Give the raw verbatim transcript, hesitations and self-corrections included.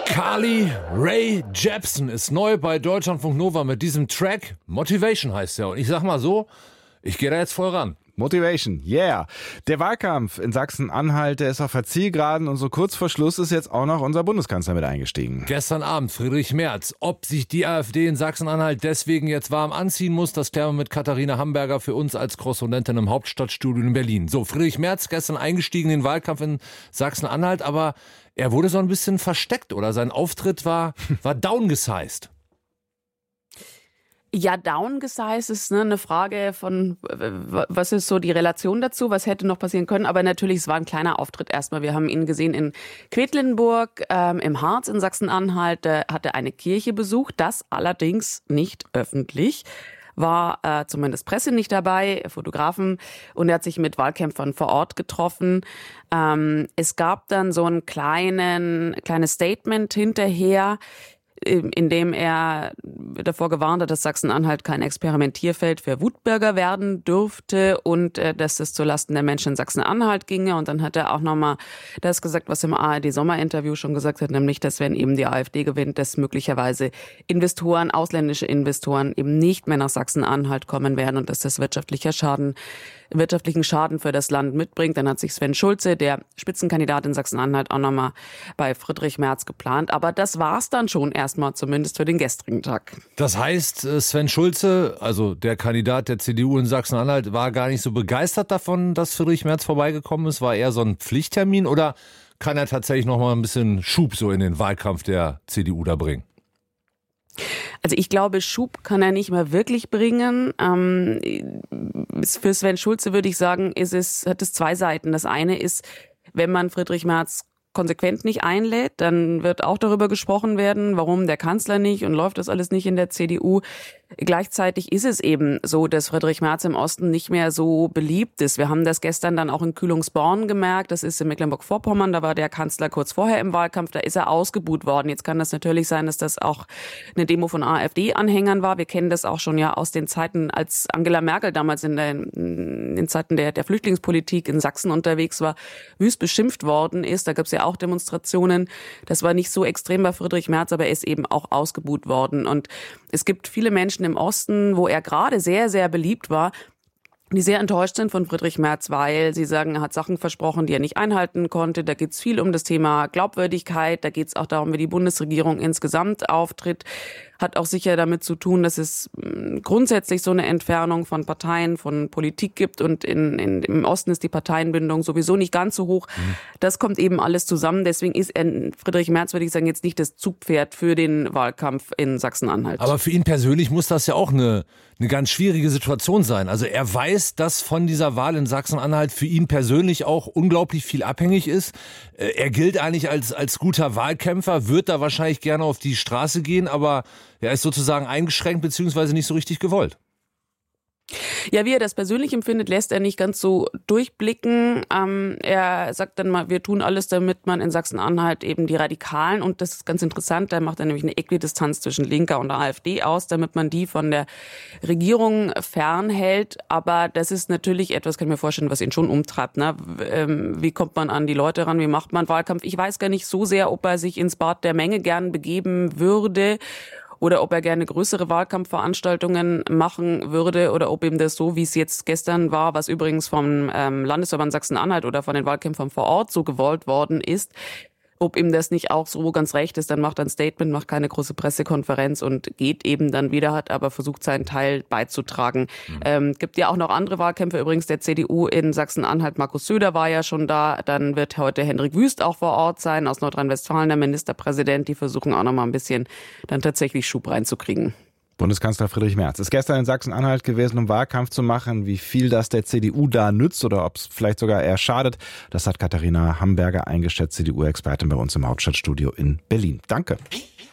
Carly Rae Jepsen ist neu bei Deutschlandfunk Nova mit diesem Track. Motivation heißt er. Und ich sag mal so, ich gehe da jetzt voll ran. Motivation, yeah. Der Wahlkampf in Sachsen-Anhalt, der ist auf der Zielgeraden und so kurz vor Schluss ist jetzt auch noch unser Bundeskanzler mit eingestiegen. Gestern Abend Friedrich Merz. Ob sich die AfD in Sachsen-Anhalt deswegen jetzt warm anziehen muss, das klären wir mit Katharina Hamburger für uns als Korrespondentin im Hauptstadtstudio in Berlin. So, Friedrich Merz gestern eingestiegen in den Wahlkampf in Sachsen-Anhalt, aber er wurde so ein bisschen versteckt oder sein Auftritt war, war downgesized. Ja, downgesized ist ne, eine Frage von, was ist so die Relation dazu, was hätte noch passieren können. Aber natürlich, es war ein kleiner Auftritt erstmal. Wir haben ihn gesehen in Quedlinburg, ähm, im Harz in Sachsen-Anhalt. Da hat er eine Kirche besucht, das allerdings nicht öffentlich. War äh, zumindest Presse nicht dabei, Fotografen, und er hat sich mit Wahlkämpfern vor Ort getroffen. Ähm, es gab dann so ein kleinen, kleines Statement hinterher, in dem er davor gewarnt hat, dass Sachsen-Anhalt kein Experimentierfeld für Wutbürger werden dürfte und äh, dass das zulasten der Menschen in Sachsen-Anhalt ginge. Und dann hat er auch nochmal das gesagt, was im A R D-Sommerinterview schon gesagt hat, nämlich, dass wenn eben die AfD gewinnt, dass möglicherweise Investoren, ausländische Investoren eben nicht mehr nach Sachsen-Anhalt kommen werden und dass das wirtschaftlicher Schaden wirtschaftlichen Schaden für das Land mitbringt. Dann hat sich Sven Schulze, der Spitzenkandidat in Sachsen-Anhalt, auch nochmal bei Friedrich Merz geplant. Aber das war's dann schon erstmal, zumindest für den gestrigen Tag. Das heißt, Sven Schulze, also der Kandidat der C D U in Sachsen-Anhalt, war gar nicht so begeistert davon, dass Friedrich Merz vorbeigekommen ist? War eher so ein Pflichttermin oder kann er tatsächlich nochmal ein bisschen Schub so in den Wahlkampf der C D U da bringen? Also ich glaube, Schub kann er nicht mehr wirklich bringen. Ähm, für Sven Schulze würde ich sagen, ist es, hat es zwei Seiten. Das eine ist, wenn man Friedrich Merz konsequent nicht einlädt, dann wird auch darüber gesprochen werden, warum der Kanzler nicht und läuft das alles nicht in der C D U. Gleichzeitig ist es eben so, dass Friedrich Merz im Osten nicht mehr so beliebt ist. Wir haben das gestern dann auch in Kühlungsborn gemerkt. Das ist in Mecklenburg-Vorpommern. Da war der Kanzler kurz vorher im Wahlkampf. Da ist er ausgebuht worden. Jetzt kann das natürlich sein, dass das auch eine Demo von AfD-Anhängern war. Wir kennen das auch schon ja aus den Zeiten, als Angela Merkel damals in, der, in den Zeiten der, der Flüchtlingspolitik in Sachsen unterwegs war, wüst beschimpft worden ist. Da gab es ja auch Demonstrationen. Das war nicht so extrem bei Friedrich Merz, aber er ist eben auch ausgebuht worden. Und es gibt viele Menschen im Osten, wo er gerade sehr, sehr beliebt war, die sehr enttäuscht sind von Friedrich Merz, weil sie sagen, er hat Sachen versprochen, die er nicht einhalten konnte. Da geht es viel um das Thema Glaubwürdigkeit, da geht es auch darum, wie die Bundesregierung insgesamt auftritt. Hat auch sicher damit zu tun, dass es grundsätzlich so eine Entfernung von Parteien, von Politik gibt und in, in, im Osten ist die Parteienbindung sowieso nicht ganz so hoch. Mhm. Das kommt eben alles zusammen. Deswegen ist er, Friedrich Merz, würde ich sagen, jetzt nicht das Zugpferd für den Wahlkampf in Sachsen-Anhalt. Aber für ihn persönlich muss das ja auch eine, eine ganz schwierige Situation sein. Also er weiß, dass von dieser Wahl in Sachsen-Anhalt für ihn persönlich auch unglaublich viel abhängig ist. Er gilt eigentlich als, als guter Wahlkämpfer, wird da wahrscheinlich gerne auf die Straße gehen, aber er ist sozusagen eingeschränkt bzw. nicht so richtig gewollt. Ja, wie er das persönlich empfindet, lässt er nicht ganz so durchblicken. Ähm, er sagt dann mal, wir tun alles, damit man in Sachsen-Anhalt eben die Radikalen, und das ist ganz interessant, da macht er nämlich eine Äquidistanz zwischen Linker und AfD aus, damit man die von der Regierung fernhält. Aber das ist natürlich etwas, kann ich mir vorstellen, was ihn schon umtreibt. Ne? Ähm, wie kommt man an die Leute ran? Wie macht man Wahlkampf? Ich weiß gar nicht so sehr, ob er sich ins Bad der Menge gern begeben würde, oder ob er gerne größere Wahlkampfveranstaltungen machen würde oder ob ihm das so, wie es jetzt gestern war, was übrigens vom ähm, Landesverband Sachsen-Anhalt oder von den Wahlkämpfern vor Ort so gewollt worden ist, ob ihm das nicht auch so ganz recht ist, dann macht er ein Statement, macht keine große Pressekonferenz und geht eben dann wieder, hat aber versucht, seinen Teil beizutragen. Mhm. Ähm, gibt ja auch noch andere Wahlkämpfe, übrigens der C D U in Sachsen-Anhalt, Markus Söder war ja schon da, dann wird heute Hendrik Wüst auch vor Ort sein, aus Nordrhein-Westfalen, der Ministerpräsident, die versuchen auch noch mal ein bisschen dann tatsächlich Schub reinzukriegen. Bundeskanzler Friedrich Merz ist gestern in Sachsen-Anhalt gewesen, um Wahlkampf zu machen. Wie viel das der C D U da nützt oder ob es vielleicht sogar eher schadet, das hat Katharina Hamburger eingeschätzt, C D U-Expertin bei uns im Hauptstadtstudio in Berlin. Danke.